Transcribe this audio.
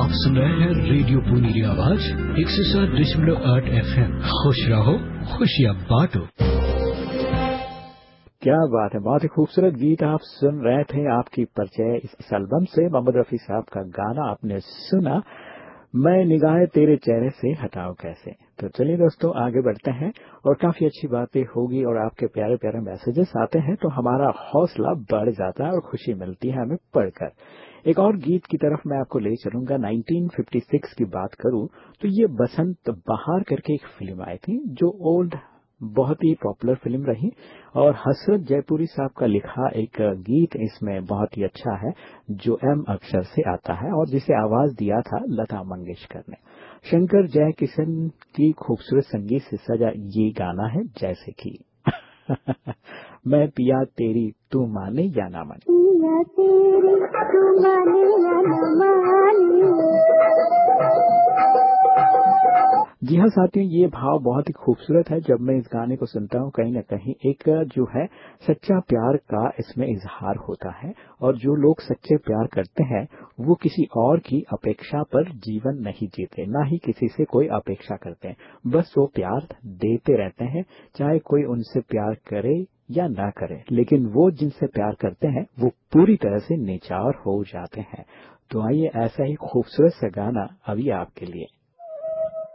आप सुन रहे हैं रेडियो पुनीरी आवाज 107.8 FM। खुश रहो, खुशियाँ बांटो। क्या बात है, बहुत ही खूबसूरत गीत आप सुन रहे थे। आपकी परिचय इस एल्बम से मोहम्मद रफी साहब का गाना आपने सुना, मैं निगाहें तेरे चेहरे से हटाऊं कैसे। तो चलिए दोस्तों आगे बढ़ते हैं और काफी अच्छी बातें होगी और आपके प्यारे प्यारे मैसेजेस आते हैं तो हमारा हौसला बढ़ जाता है और खुशी मिलती है हमें पढ़कर। एक और गीत की तरफ मैं आपको ले चलूंगा। 1956 की बात करूं तो ये बसंत बहार करके एक फिल्म आई थी जो ओल्ड बहुत ही पॉपुलर फिल्म रही और हसरत जयपुरी साहब का लिखा एक गीत इसमें बहुत ही अच्छा है जो एम अक्षर से आता है और जिसे आवाज दिया था लता मंगेशकर ने। शंकर जयकिशन की खूबसूरत संगीत से सजा ये गाना है जैसे कि मैं पिया तेरी तू माने या ना माने। पिया तेरी तू माने या ना माने। जी हाँ साथियों, ये भाव बहुत ही खूबसूरत है। जब मैं इस गाने को सुनता हूँ कहीं न कहीं एक जो है सच्चा प्यार का इसमें इजहार होता है और जो लोग सच्चे प्यार करते हैं वो किसी और की अपेक्षा पर जीवन नहीं जीते, ना ही किसी से कोई अपेक्षा करते हैं। बस वो प्यार देते रहते हैं, चाहे कोई उनसे प्यार करे या ना करे, लेकिन वो जिनसे प्यार करते हैं वो पूरी तरह से निछावर हो जाते हैं। तो आइए ऐसा ही खूबसूरत सा गाना अभी आपके लिए।